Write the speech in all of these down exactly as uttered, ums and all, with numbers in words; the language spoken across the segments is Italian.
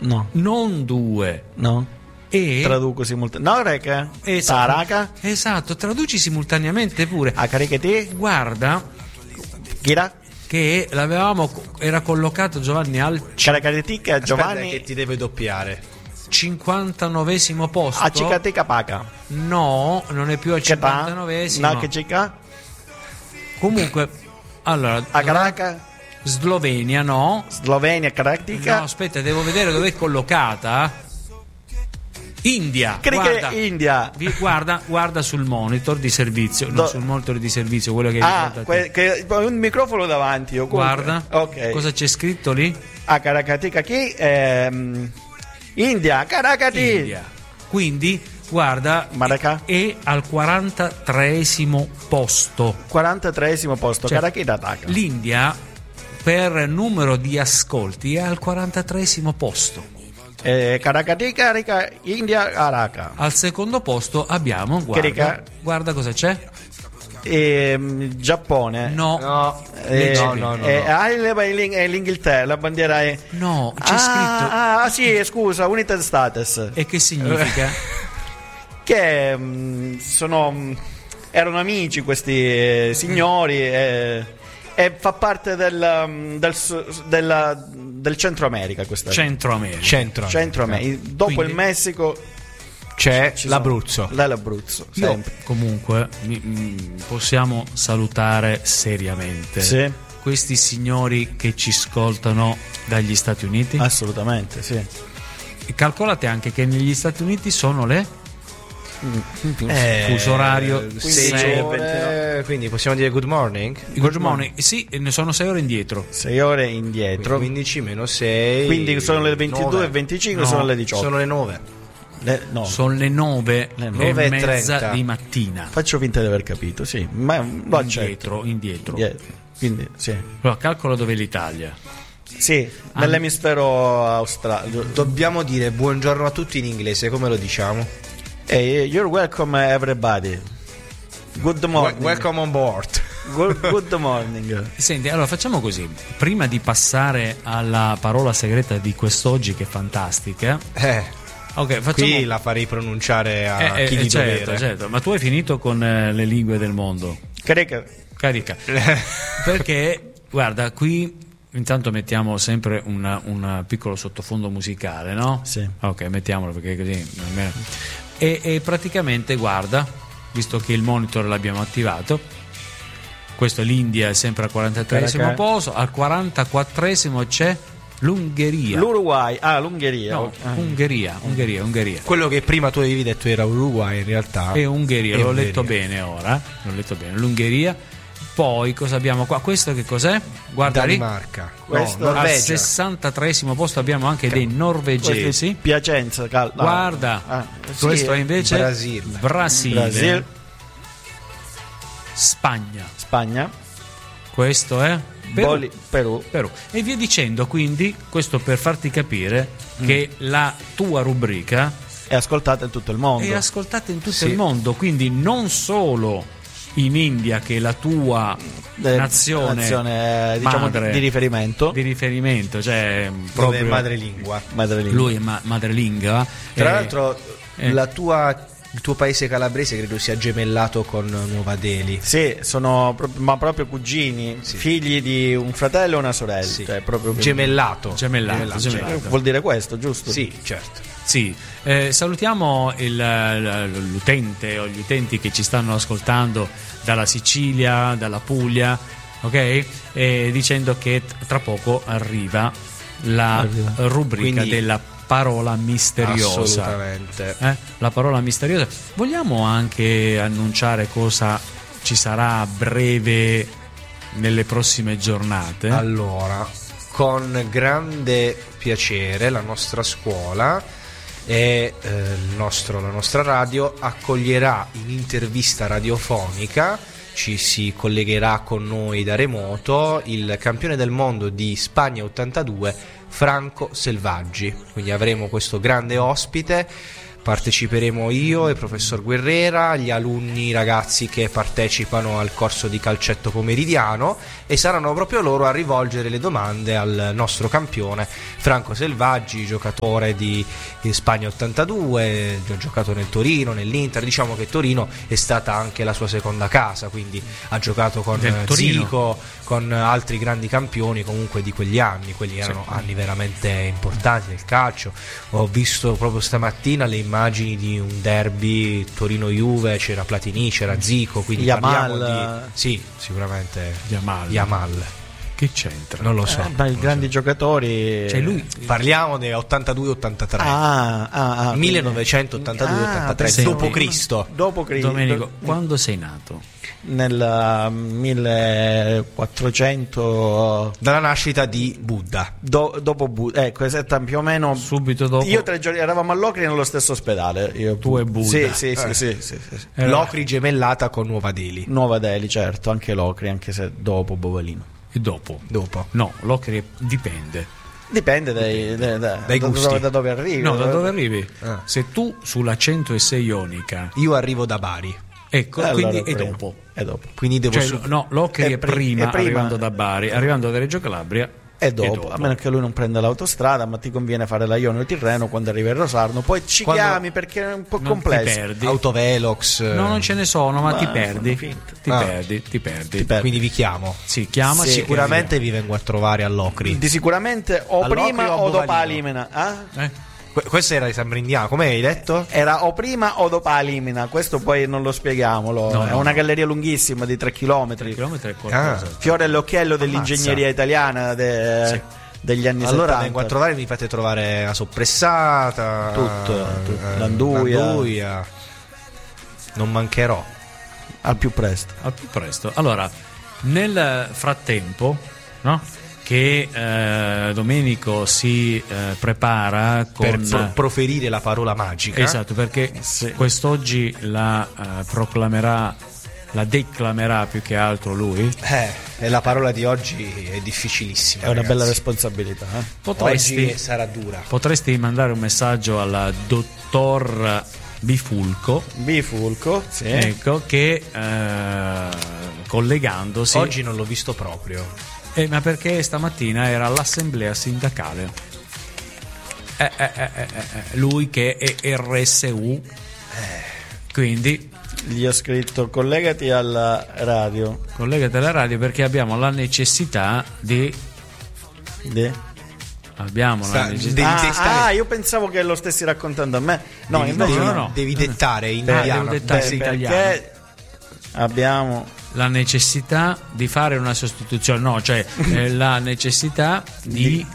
No. Non due. No. E Traduco simultaneamente. No, reca. esatto, Taraca. esatto, traduci simultaneamente pure. A caricati. Guarda Gira. che l'avevamo, era collocato Giovanni al Caracatica Giovanni. Aspetta che ti deve doppiare. cinquantanovesimo posto. A cicateca paca. No, non è più al Che ta? cinquantanovesimo. No, che cica. Comunque, allora, A Caraca. Slovenia, no. Slovenia, Caracatica. No, aspetta, devo vedere dove è collocata. India. Crica Guarda, India. vi- guarda, guarda sul monitor di servizio, Do- non sul monitor di servizio, quello che Ah, ricorda te. que- che, un microfono davanti. Io comunque. Guarda, Ok. cosa c'è scritto lì? A Caracatica chi? Ehm, India, Caracati. India. Quindi, guarda, Maraca. è al quarantatreesimo posto. quarantatreesimo posto. Cioè, Caracchita attacca. L'India, per numero di ascolti, è al quarantatreesimo posto. Eh, Caracati, carica, India, Caraca. Al secondo posto abbiamo, guarda, Carica. guarda cosa c'è. Ehm, Giappone. No, No, Eh, no, no, no, eh, no. ah, il- l'Ing- eh, l'Inghilterra, la bandiera è. no, c'è ah, scritto. Ah, sì, scusa, United States. E che significa? Che mm, sono. mm, erano amici questi eh, signori. eh, e fa parte del, mm, del, su- della- del Centro America. Questa Centro America. Centro. Centro America. Dopo Quindi- il Messico C'è ci l'Abruzzo. sono- l'Abruzzo. Io, Sempre. comunque, mi- mi- possiamo salutare seriamente Sì, questi signori che ci ascoltano dagli Stati Uniti. assolutamente, sì. E calcolate anche che negli Stati Uniti sono le Eh, fuso orario sei sei- ore, quindi possiamo dire good morning. Good morning. Sì, ne sono sei ore indietro. sei ore indietro. quindici meno sei. Quindi sono le ventidue nove. e venticinque, No, sono le diciotto. Sono le nove. Le- no, Sono le nove, Le nove e e mezza trenta. di mattina. faccio finta di aver capito, sì, ma lo accetto. Indietro, indietro. Indietro. Quindi, sì. Allora, calcola dove è l'Italia. Sì, nell'emisfero australe. Dobbiamo dire buongiorno a tutti in inglese, come lo diciamo? Hey, you're welcome everybody. Good morning. Welcome on board. Good, good morning. Senti, allora facciamo così. Prima di passare alla parola segreta di quest'oggi, che è fantastica. Eh, Ok, facciamo. qui la farei pronunciare a Eh, eh, chi di certo, dovere. certo. Ma tu hai finito con eh, le lingue del mondo. Carica. Carica. Perché, guarda, qui intanto mettiamo sempre una- un piccolo sottofondo musicale, no? Sì. Ok, mettiamolo perché così almeno. E, e praticamente, guarda, visto che il monitor l'abbiamo attivato, questo è l'India, è sempre al quarantatreesimo Caraca. posto, al quarantaquattresimo c'è l'Ungheria. L'Uruguay, ah, l'Ungheria. No, Ah. Ungheria, Ungheria, Ungheria. Quello che prima tu avevi detto era Uruguay, in realtà E Ungheria, è l'ho Ungheria. letto bene ora, l'ho letto bene, l'Ungheria. Poi cosa abbiamo qua? Questo che cos'è? Guarda lì. Danimarca. Questo- No, Al Norvegia. sessantatreesimo posto abbiamo anche dei Questo è norvegesi. Piacenza, Cal- no. Guarda, Ah, sì, questo è invece Brasile. Brasile, Brasile, Spagna. Spagna, Questo è Perù. Boli- Perù. Perù. E via dicendo, quindi, questo per farti capire che la tua rubrica È ascoltata in tutto il mondo. è ascoltata in tutto Sì. il mondo, quindi non solo in India, che è la tua Eh, nazione, nazione, diciamo, madre di riferimento. di riferimento, cioè Dove è proprio madrelingua. Madrelingua. lui è ma- madrelingua. Tra eh, l'altro eh. la tua, il tuo paese calabrese credo sia gemellato con Nuova Delhi. Sì, sono pro- ma proprio cugini, Sì. figli di un fratello e una sorella. Sì. Cioè, proprio Gemellato. Gemellato, gemellato. Vuol dire questo, giusto? Sì, certo. Sì, eh, salutiamo il- l- l'utente o gli utenti che ci stanno ascoltando dalla Sicilia, dalla Puglia, ok? E dicendo che t- tra poco arriva la Arriva. rubrica Quindi- della parola misteriosa. Assolutamente. Eh? La parola misteriosa. Vogliamo anche annunciare cosa ci sarà a breve nelle prossime giornate? Allora, con grande piacere la nostra scuola e eh, il nostro- la nostra radio accoglierà in intervista radiofonica, ci si collegherà con noi da remoto, il campione del mondo di Spagna ottantadue, Franco Selvaggi. Quindi avremo questo grande ospite parteciperemo io e il professor Guerrera, gli alunni ragazzi che partecipano al corso di calcetto pomeridiano, e saranno proprio loro a rivolgere le domande al nostro campione Franco Selvaggi, giocatore di Spagna ottantadue, ha giocato nel Torino, nell'Inter. Diciamo che Torino è stata anche la sua seconda casa, quindi ha giocato con Zico, con altri grandi campioni comunque di quegli anni. Quelli erano sì. anni veramente importanti del calcio. Ho visto proprio stamattina le immagini di un derby Torino-Juve, c'era Platini, c'era Zico, quindi Yamal. parliamo di sì, sicuramente Yamal. Yamal. Che c'entra? Non lo so. Eh, ma i grandi so. giocatori. Cioè lui parliamo del ottantadue ottantatré. Ah, ah, ah, millenovecentottantadue ottantatré ah, dopo Cristo. Dopo Cristo. Domenico, quando sei nato? Nel millequattrocento, dalla nascita di Buddha. Do, dopo Buddha, ecco, esatto, più o meno subito dopo. Io tre giorni eravamo a Locri nello stesso ospedale. Io, tu e Buddha. Sì, sì, eh. sì, sì, sì, sì, sì. Locri gemellata con Nuova Delhi. Nuova Delhi, certo, anche Locri, anche se dopo Bovalino. E dopo? Dopo. No, Locri dipende. Dipende dai, dai, dai, dai da, gusti. Da, da dove arrivi. No, da dove arrivi? Ah. Se tu sulla centosei ionica. Io arrivo da Bari. Ecco, allora, quindi è prima. dopo. È dopo. Quindi devo cioè, su- no, Locri è, è, pri- prima, è prima arrivando da Bari, arrivando da Reggio Calabria. E dopo, dopo, a meno che lui non prenda l'autostrada, ma ti conviene fare la Ionio-Tirreno quando arrivi a Rosarno, poi ci Quando chiami perché è un po' non complesso. Ti perdi. Autovelox. No, non ce ne sono, ma, ma ti perdi. Ti Ah. perdi, ti perdi. Ti perdi. Quindi vi chiamo. Sì, chiama Sì, Sicuramente vi vengo a trovare a Locri. Di sicuramente o A Locri prima o a o dopo Bovalino? Alimena. Ah? Eh? Que- questo era di San Brindiano, come hai detto? Era o prima o dopo Alimena, questo poi non lo spieghiamo. Lo, No, è no, una no. galleria lunghissima di tre chilometri. Chilometri è qualcosa. Ah. Fiore all'occhiello Ammazza. dell'ingegneria italiana de- Sì. degli anni Allora settanta. vengo a trovare e mi fate trovare la soppressata, Tutto, tutto. eh, L'anduia. l'anduia. Non mancherò. Al più presto. Al più presto. Allora, nel frattempo, no? Che eh, Domenico si eh, prepara con Per pro- proferire la parola magica. esatto, perché Sì. quest'oggi la eh, proclamerà, la declamerà più che altro lui. Eh, e la parola di oggi è difficilissima. È una ragazzi. bella responsabilità. Eh? Potresti, Oggi sarà dura. potresti mandare un messaggio al dottor Bifulco, Bifulco, sì. ecco, che eh, collegandosi Oggi non l'ho visto proprio. Eh, ma perché stamattina era all'assemblea sindacale. Eh, eh, eh, eh, eh, lui che è R S U, quindi Gli ho scritto collegati alla radio. collegati alla radio perché abbiamo la necessità di Di? abbiamo Sta- la necessità devi Ah, testare- ah, io pensavo che lo stessi raccontando a me. No, devi, invece devi- no, no. devi dettare in Eh, italiano. devo dettare Beh, in italiano. perché abbiamo la necessità di fare una sostituzione, no, cioè eh, la necessità di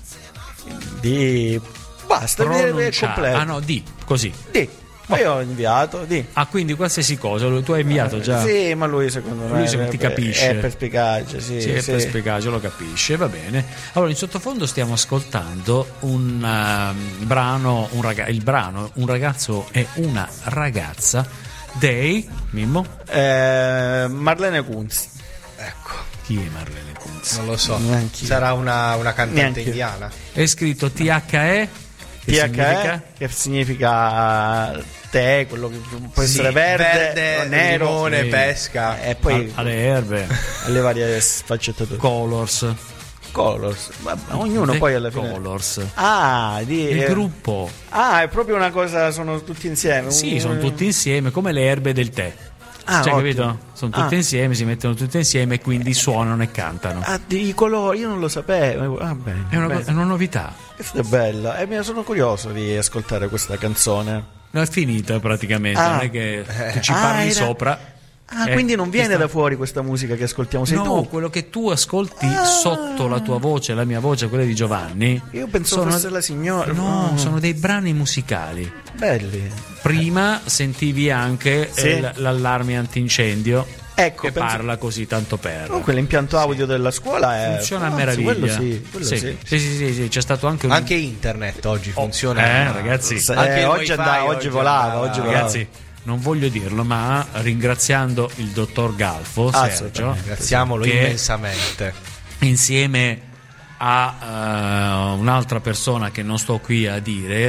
di basta, di, è pronunciare. completo. Ah no, di così. Di. Ma io ho inviato, di. Ah, quindi qualsiasi cosa tu hai inviato già. Sì, ma lui secondo me Lui se- è, ti capisce. è perspicace, sì, Sì, è sì. perspicace, lo capisce, va bene. Allora, in sottofondo stiamo ascoltando un um, brano, un raga- il brano Un ragazzo e una ragazza dei Mimmo. Eh, Marlene Kunz. Ecco, Chi è Marlene Kunz? non lo so. Neanch'io. Sarà una, una cantante Neanch'io. indiana. È scritto T H E che T H E significa? che significa tè, quello che può Sì, essere verde, verde, o nero, limone, sì. pesca. e poi Alle erbe, le varie sfaccettature. Colors, Colors, vabbè, ognuno The poi alla fine. Colors. Ah, di, Il eh, gruppo. ah, è proprio una cosa, sono tutti insieme. Sì, Un- sono tutti insieme come le erbe del tè. Ah, cioè, ottimo. capito? Sono tutte Ah. insieme, si mettono tutte insieme e quindi suonano e cantano. Ah, di colori, io non lo sapevo. Ah, bene, È una, bene. è una novità. Questa è bella. E mi sono curioso di ascoltare questa canzone. No, è finita praticamente, Ah. non è che tu ci Ah, parli era- sopra. Ah, Eh, quindi non viene questa- da fuori questa musica che ascoltiamo, sei no, tu. quello che tu ascolti Ah. sotto la tua voce, la mia voce, quella di Giovanni. Io penso sono- fosse la signora. No, Mm. sono dei brani musicali. Belli. Prima sentivi anche Sì. eh, l- l'allarme antincendio Ecco, che penso- parla così tanto per. Comunque l'impianto audio della scuola è Funziona a anzi, meraviglia. Quello sì, quello sì. sì. Sì, sì, sì, sì, c'è stato anche un Anche internet oggi funziona. eh, ragazzi. Se- Anche eh, il oggi, wifi andava, oggi oggi volava, andava. oggi volava. Ragazzi, non voglio dirlo, ma ringraziando il dottor Galfo, Ah, Sergio, assolutamente. Ringraziamolo che immensamente. insieme a eh, un'altra persona che non sto qui a dire,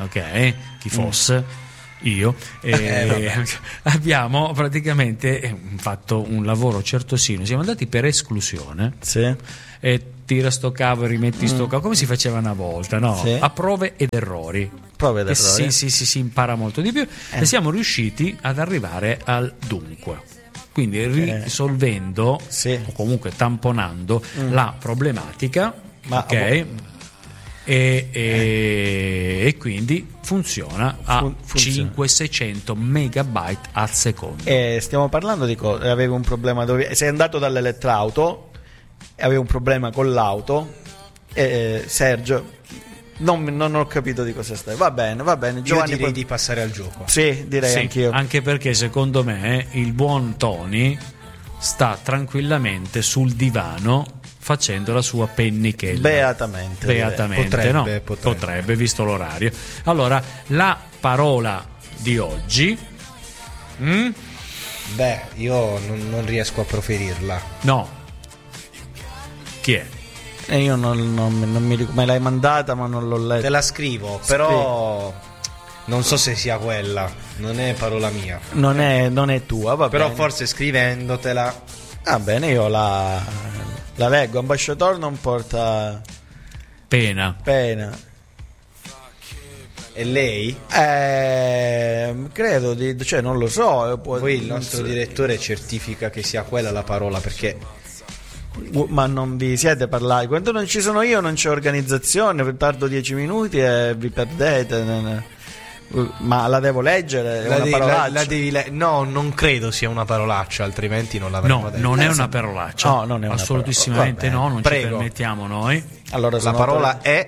ok? Chi fosse io, e abbiamo praticamente fatto un lavoro certosino. Siamo andati per esclusione. Sì. E tira sto cavo, rimetti sto cavo, come si faceva una volta, no? Sì. A prove ed errori. Prove ed Che errori. Sì, sì, sì, si impara molto di più. Eh. E siamo riusciti ad arrivare al dunque. Quindi Eh. risolvendo Sì. o comunque tamponando la problematica, Ma- ok? E, e- e quindi funziona a Fun- funziona. cinquecento seicento megabyte al secondo. E stiamo parlando di cosa? Avevi un problema dove sei andato dall'elettrauto e avevi un problema con l'auto. E Sergio, non, non ho capito di cosa stai. Va bene, va bene. Io Giovanni, direi poi- di passare al gioco. Sì, direi Sì, anch'io. anche perché secondo me il buon Tony sta tranquillamente sul divano facendo la sua pennichella. Beatamente. Beatamente, Potrebbe, no? potrebbe. Potrebbe, visto l'orario. Allora, la parola di oggi. Mm? Beh, io non, non riesco a proferirla. No. Chi è? E io non, non mi- non mi ricordo. Me l'hai mandata, ma non l'ho letta. Te la scrivo, però non so se sia quella. Non è parola mia. Non è, non è tua, va Però bene. forse scrivendotela. Va bene, io la, la leggo. Ambasciatore non porta Pena. pena. E lei? Eh, credo di, cioè non lo so. Può, Poi il non nostro so- direttore certifica che sia quella la parola, perché Ma non vi siete parlati? Quando non ci sono io, non c'è organizzazione. Tardo dieci minuti e vi perdete. Ma la devo leggere? È la una devi- la- parolaccia. la devi le- no, non credo sia una parolaccia, altrimenti non l'avremmo No, detto. non è Eh, una sì. parolaccia. No, non è una Assolutissimamente parola. no, non Prego. ci permettiamo noi. Allora, La sono parola è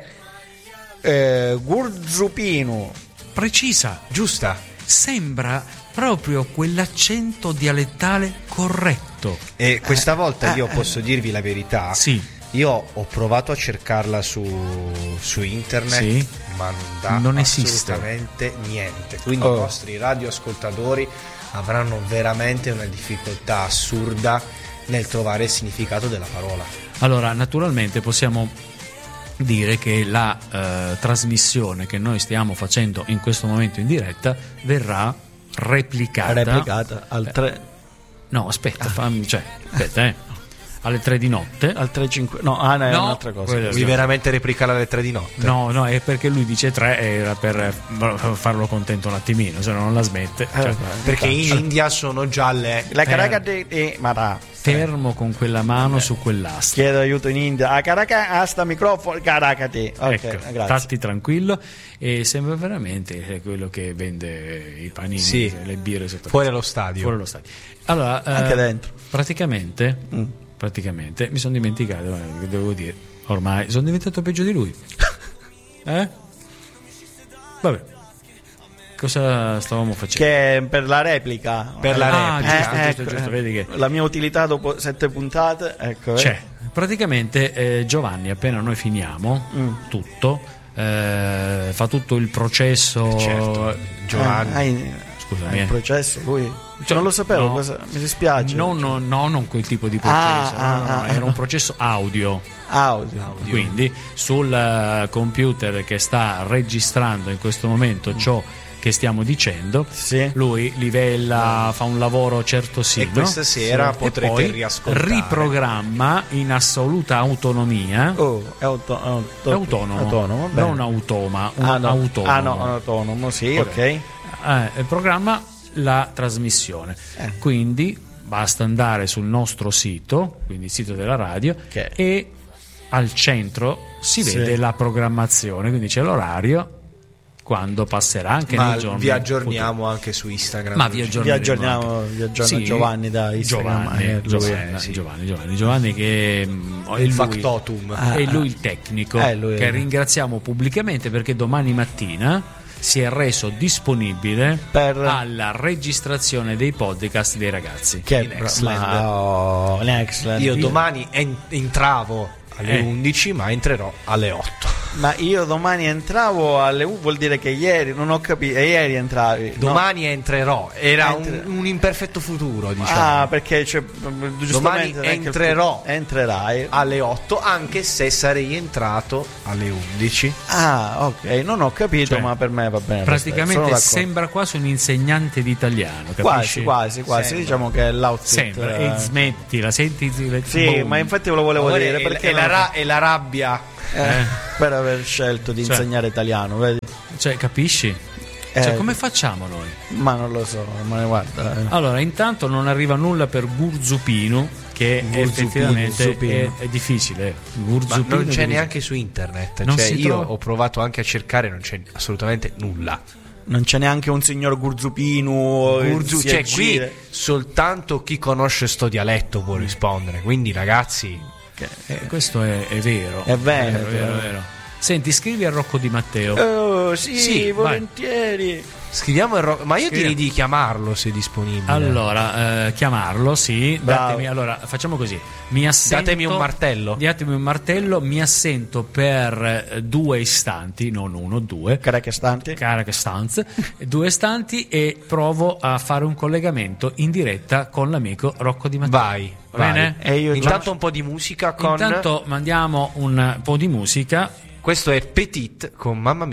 eh, Gurzupino. Precisa. giusta. Sembra proprio quell'accento dialettale corretto. E questa volta io eh, posso dirvi la verità. Sì. Io ho provato a cercarla su, su internet, Sì. ma non dà Non esiste. assolutamente niente. Quindi Oh. i nostri radioascoltatori avranno veramente una difficoltà assurda nel trovare il significato della parola. Allora, naturalmente possiamo dire che la eh, trasmissione che noi stiamo facendo in questo momento in diretta verrà replicata. Replicata al tre No, aspetta, fammi, cioè, aspetta, eh. Alle tre di notte. al tre cinque no, ah, no, è No, un'altra cosa. quello- Vuoi veramente replicare alle tre di notte? No, no, è perché lui dice tre era per eh, farlo contento un attimino, se no non la smette. Cioè, Eh, Perché in India sono già le... La Eh. caraca di, di Marà. fermo con quella mano su quell'asta. Chiedo aiuto in India. A caraca, a sta microfono, caracati. Ok, Ecco, grazie. stati tranquillo, e sembra veramente quello che vende i panini, Sì. le birre sotto Fuori allo stadio. fuori allo stadio. Allora, eh, Anche dentro. praticamente, Mm. praticamente mi sono dimenticato, eh, che devo dire, ormai sono diventato peggio di lui. Eh? Vabbè. Cosa stavamo facendo? Che per la replica. Per la Ah, replica. giusto, Eh, giusto, ecco, giusto, eh. vedi che La mia utilità dopo sette puntate, ecco. eh. c'è. Praticamente eh, Giovanni, appena noi finiamo Mm. tutto, eh, fa tutto il processo. Certo, Giovanni. Ah, hai- Scusami, hai il eh. processo, lui. Cioè, non lo sapevo, no. cosa- mi dispiace. No, no, no, non quel tipo di processo, Ah, no, ah, no, no, ah, era ah. un processo audio. Audio. Quindi sul eh, computer che sta registrando in questo momento ciò che stiamo dicendo, Sì. lui livella, fa un lavoro certo sì, E no? questa sera Sì. potrete E poi riascoltare. riprogramma in assoluta autonomia. Oh, è, auto- auto- È autonomo, autonomo, bene. non automa, un Ah, no. autonomo. Ah, no, autonomo, sì, ok. Eh, programma la trasmissione. Eh. Quindi basta andare sul nostro sito, quindi il sito della radio, Che- e al centro si Sì. vede la programmazione, quindi c'è l'orario quando passerà anche Ma nei giorni vi aggiorniamo anche su Instagram. futuri. Ma vi Vi aggiorneremo aggiorniamo, anche. vi aggiorna Sì, Giovanni da Instagram. Giovanni, eh, lui. Giovanni, sì. Giovanni, Giovanni, Giovanni che mm, è il lui- factotum. Ah, è lui il tecnico, eh, lui è- che ringraziamo pubblicamente perché domani mattina si è reso disponibile Per- alla registrazione dei podcast dei ragazzi. Che In è Excellent. ma- oh, in Excellent. Io domani en- entravo alle Eh. undici, ma entrerò alle otto. Ma io domani entravo alle U, vuol dire che ieri non ho capito. E ieri entravi. Domani no? entrerò. Era Entra- un, un imperfetto futuro, diciamo. Ah, perché cioè, Domani giustamente neanche il- entrerò Entrerai. alle otto, anche se sarei entrato alle undici. Ah, ok, non ho capito, Cioè, ma per me va bene. Sono Praticamente d'accordo. sembra quasi un insegnante di italiano, Quasi, capisci? quasi, quasi. Sembra. Diciamo che l'outfit. Sembra, eh, e smettila, senti? Sì, boom. ma infatti ve lo volevo Amore, dire e- perché e, la non- ra- e la rabbia. eh, per aver scelto di Cioè. insegnare italiano, vedi? Cioè, capisci? Eh, Cioè, come facciamo noi? Ma non lo so, ma guarda. eh. Allora, intanto non arriva nulla per Gurzupino, che Gurzupino, effettivamente Gurzupino. è, è difficile. Ma Gurzupino non c'è devi- neanche su internet. Non Cioè, si io trova. ho provato anche a cercare, non c'è assolutamente nulla. Non c'è neanche un signor Gurzupino. eh, Gurzu- si cioè, aggira. qui soltanto chi conosce sto dialetto può rispondere. Quindi, ragazzi, Eh, questo è, è vero. È vero, vero, è vero, vero. vero. Senti, scrivi a Rocco Di Matteo. Oh, sì, Sì, volentieri. scriviamo il ro- ma io Scriviamo. direi di chiamarlo se è disponibile. Allora, eh, chiamarlo, sì. Bravo. Datemi, allora, facciamo così. Mi assento, Datemi un martello. Datemi un martello, mi assento per eh, due istanti, non uno, due. Caraca stanti. Caraca stanz, due istanti e provo a fare un collegamento in diretta con l'amico Rocco Di Matteo. Vai, Va vai. bene? E io Intanto già- un po' di musica con Intanto mandiamo un po' di musica. questo è Petit con Mamma Mia.